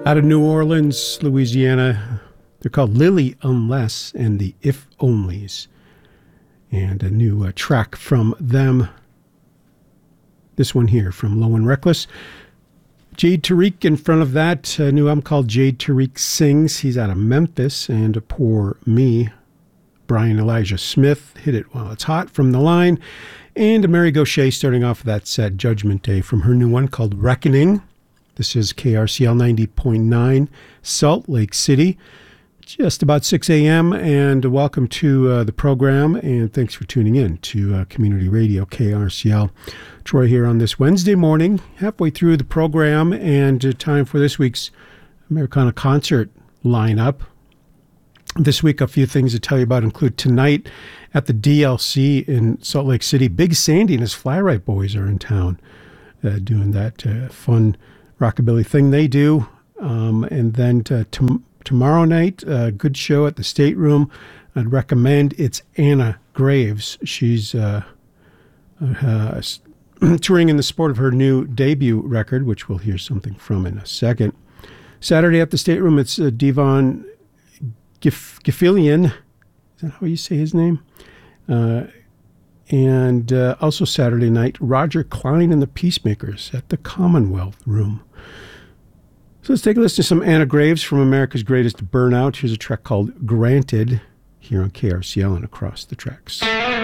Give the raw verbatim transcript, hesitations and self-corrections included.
Out of New Orleans, Louisiana, they're called Lily Unless and the If Onlys. And a new uh, track from them. This one here from Low and Reckless. Jade Tariq in front of that. A new album called Jade Tariq Sings. He's out of Memphis. And Poor Me. Brian Elijah Smith, Hit It While It's Hot from The Line. And Mary Gaucher starting off that set, Judgment Day, from her new one called Reckoning. This is K R C L ninety point nine, Salt Lake City. Just about six a.m. and welcome to uh, the program, and thanks for tuning in to uh, Community Radio K R C L. Troy here on this Wednesday morning, halfway through the program, and uh, time for this week's Americana concert lineup. This week, a few things to tell you about include tonight at the D L C in Salt Lake City. Big Sandy and his Fly Right Boys are in town uh, doing that uh, fun rockabilly thing they do. Um, and then to, to, tomorrow night, a good show at the State Room. I'd recommend. It's Anna Graves. She's uh, uh, touring in the support of her new debut record, which we'll hear something from in a second. Saturday at the State Room, it's uh, Devon Gif- Gifillian. Is that how you say his name? Uh, and uh, also Saturday night, Roger Klein and the Peacemakers at the Commonwealth Room. So let's take a listen to some Anna Graves from America's Greatest Burnout. Here's a track called Granted here on K R C L and across the tracks.